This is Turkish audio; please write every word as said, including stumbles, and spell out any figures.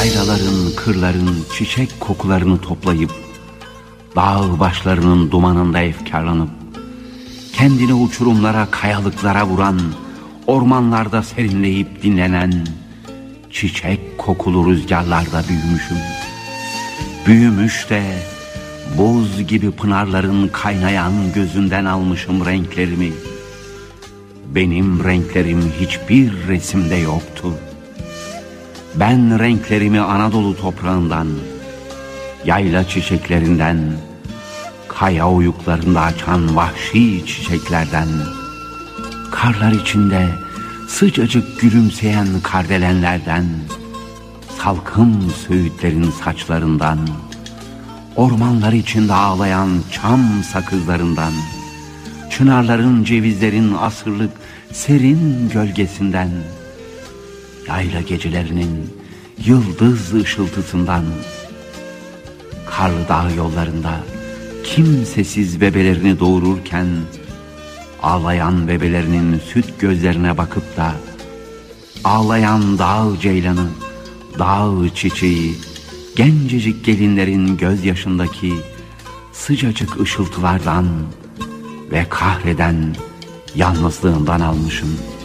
Yaylaların, kırların çiçek kokularını toplayıp, dağ başlarının dumanında efkarlanıp, kendini uçurumlara, kayalıklara vuran, ormanlarda serinleyip dinlenen, çiçek kokulu rüzgarlarda büyümüşüm. Büyümüş de buz gibi pınarların kaynayan gözünden almışım renklerimi. Benim renklerim hiçbir resimde yoktu. Ben renklerimi Anadolu toprağından, yayla çiçeklerinden, kaya oyuklarında açan vahşi çiçeklerden, karlar içinde sıcacık gülümseyen kardelenlerden, salkım söğütlerin saçlarından, ormanlar içinde ağlayan çam sakızlarından, çınarların, cevizlerin asırlık serin gölgesinden, yayla gecelerinin yıldız ışıltısından, karlı dağ yollarında kimsesiz bebelerini doğururken, ağlayan bebelerinin süt gözlerine bakıp da, ağlayan dağ ceylanı, dağ çiçeği, gencecik gelinlerin gözyaşındaki sıcacık ışıltılardan ve kahreden yalnızlığından almışım.